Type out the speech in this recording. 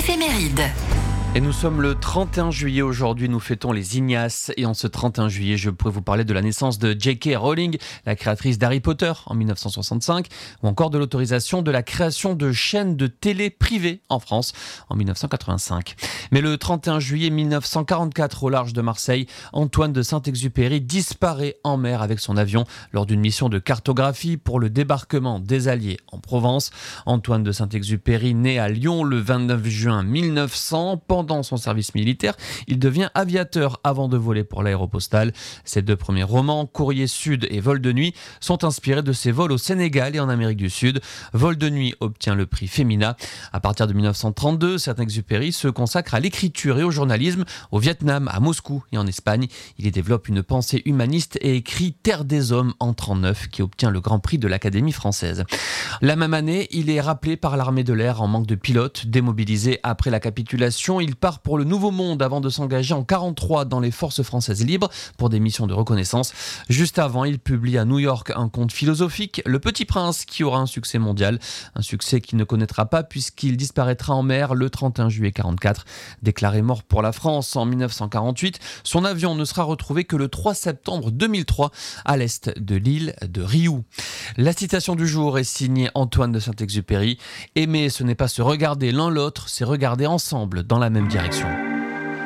éphéméride. Et nous sommes le 31 juillet aujourd'hui, nous fêtons les Ignaces. Et en ce 31 juillet, je pourrais vous parler de la naissance de J.K. Rowling, la créatrice d'Harry Potter en 1965, ou encore de l'autorisation de la création de chaînes de télé privées en France en 1985. Mais le 31 juillet 1944, au large de Marseille, Antoine de Saint-Exupéry disparaît en mer avec son avion lors d'une mission de cartographie pour le débarquement des Alliés en Provence. Antoine de Saint-Exupéry naît à Lyon le 29 juin 1900. Pendant son service militaire, il devient aviateur avant de voler pour l'Aéropostale. Ses deux premiers romans, Courrier Sud et Vol de nuit, sont inspirés de ses vols au Sénégal et en Amérique du Sud. Vol de nuit obtient le prix Femina. À partir de 1932, Saint-Exupéry se consacre à l'écriture et au journalisme au Vietnam, à Moscou et en Espagne. Il y développe une pensée humaniste et écrit Terre des hommes en 1939, qui obtient le Grand Prix de l'Académie française. La même année, il est rappelé par l'armée de l'air en manque de pilotes. Démobilisé après la capitulation, il part pour le Nouveau Monde avant de s'engager en 1943 dans les forces françaises libres pour des missions de reconnaissance. Juste avant, il publie à New York un conte philosophique, Le Petit Prince, qui aura un succès mondial. Un succès qu'il ne connaîtra pas puisqu'il disparaîtra en mer le 31 juillet 1944. Déclaré mort pour la France en 1948, son avion ne sera retrouvé que le 3 septembre 2003 à l'est de l'île de Riou. La citation du jour est signée Antoine de Saint-Exupéry. Aimer, ce n'est pas se regarder l'un l'autre, c'est regarder ensemble dans la même direction.